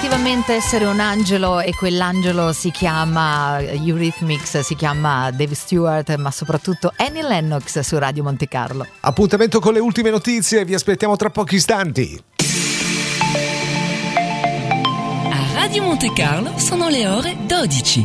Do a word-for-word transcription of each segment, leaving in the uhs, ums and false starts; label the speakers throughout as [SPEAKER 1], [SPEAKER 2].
[SPEAKER 1] effettivamente essere un angelo, e quell'angelo si chiama Eurythmics, si chiama Dave Stewart, ma soprattutto Annie Lennox su Radio Monte Carlo.
[SPEAKER 2] Appuntamento con le ultime notizie, vi aspettiamo tra pochi istanti.
[SPEAKER 3] A Radio Monte Carlo sono le ore dodici.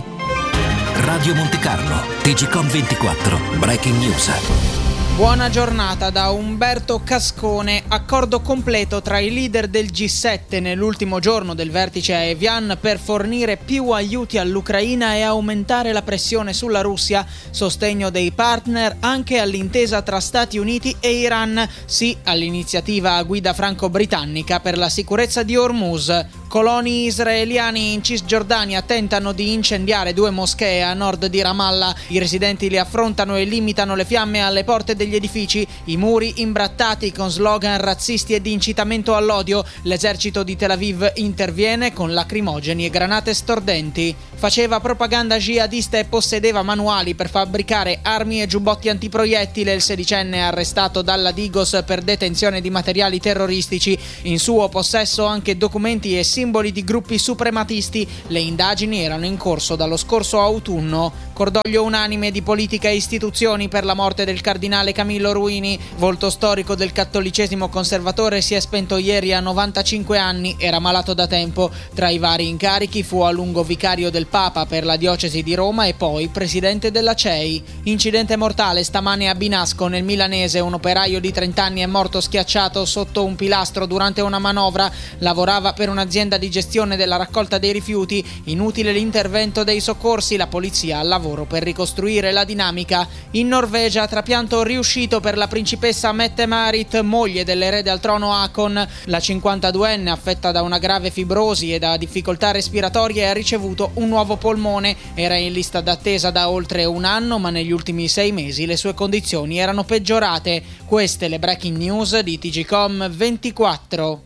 [SPEAKER 4] Radio Monte Carlo, T G Com ventiquattro, Breaking News.
[SPEAKER 5] Buona giornata da Umberto Cascone. Accordo completo tra i leader del G sette nell'ultimo giorno del vertice a Evian per fornire più aiuti all'Ucraina e aumentare la pressione sulla Russia. Sostegno dei partner anche all'intesa tra Stati Uniti e Iran. Sì all'iniziativa a guida franco-britannica per la sicurezza di Hormuz. Coloni israeliani in Cisgiordania tentano di incendiare due moschee a nord di Ramallah. I residenti li affrontano e limitano le fiamme alle porte degli edifici, i muri imbrattati con slogan razzisti e di incitamento all'odio. L'esercito di Tel Aviv interviene con lacrimogeni e granate stordenti. Faceva propaganda jihadista e possedeva manuali per fabbricare armi e giubbotti antiproiettile. Il sedicenne arrestato dalla Digos per detenzione di materiali terroristici. In suo possesso anche documenti e simboli di gruppi suprematisti. Le indagini erano in corso dallo scorso autunno. Cordoglio unanime di politica e istituzioni per la morte del cardinale Camillo Ruini. Volto storico del cattolicesimo conservatore, si è spento ieri a novantacinque anni, era malato da tempo. Tra i vari incarichi fu a lungo vicario del Papa per la diocesi di Roma e poi presidente della C E I. Incidente mortale stamane a Binasco nel milanese, un operaio di trenta anni è morto schiacciato sotto un pilastro durante una manovra. Lavorava per un'azienda di gestione della raccolta dei rifiuti. Inutile l'intervento dei soccorsi, la polizia al lavoro per ricostruire la dinamica. In Norvegia trapianto riuscito per la principessa Mette-Marit, moglie dell'erede al trono Haakon. La cinquantaduenne, affetta da una grave fibrosi e da difficoltà respiratorie, ha ricevuto un nuovo polmone. Era in lista d'attesa da oltre un anno, ma negli ultimi sei mesi le sue condizioni erano peggiorate. Queste le breaking news di T G Com ventiquattro.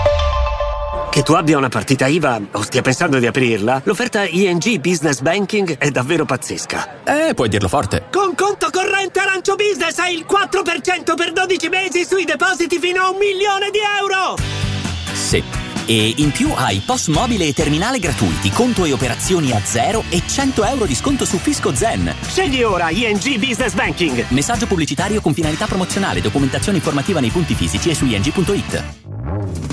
[SPEAKER 6] Che tu abbia una partita I V A o stia pensando di aprirla, l'offerta I N G Business Banking è davvero pazzesca.
[SPEAKER 7] Eh, puoi dirlo forte.
[SPEAKER 6] Con conto corrente Arancio Business hai il quattro per cento per dodici mesi sui depositi fino a un milione di euro!
[SPEAKER 7] Sì. E in più hai P O S mobile e terminale gratuiti, conto e operazioni a zero e cento euro di sconto su Fisco Zen.
[SPEAKER 6] Scegli ora I N G Business Banking.
[SPEAKER 7] Messaggio pubblicitario con finalità promozionale, documentazione informativa nei punti fisici e su i n g punto i t.